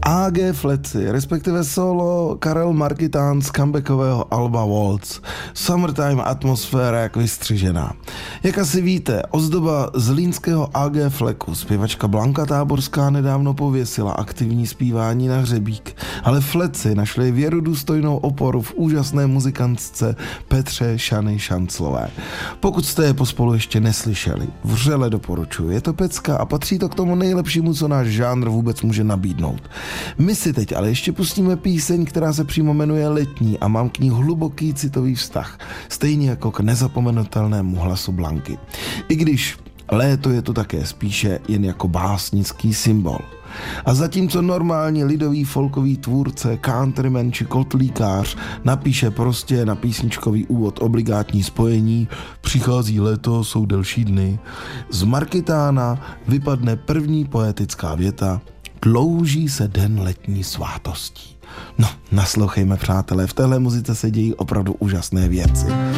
A.G. Fleci, respektive solo Karel Markitán z comebackového alba Waltz. Summertime atmosféra jak vystřižená. Jak asi víte, ozdoba zlínského A.G. Fleku, zpěvačka Blanka Táborská nedávno pověsila aktivní zpívání na hřebík, ale Fleci našli věrodůstojnou oporu v úžasné muzikantce Petře Šany Šanclové. Pokud jste je pospolu ještě neslyšeli, vřele doporučuji. Je to pecka a patří to k tomu nejlepšímu, co náš žánr vůbec může nabídnout. My si teď ale ještě pustíme píseň, která se přímo jmenuje Letní a mám k ní hluboký citový vztah, stejně jako k nezapomenutelnému hlasu Blanky. I když léto je to také spíše jen jako básnický symbol. A zatímco normálně lidový folkový tvůrce, countryman či kotlíkář napíše prostě na písničkový úvod obligátní spojení přichází léto, jsou delší dny, z Markitána vypadne první poetická věta dlouží se den letní svátostí. No, naslouchejme, přátelé, v téhle muzice se dějí opravdu úžasné věci.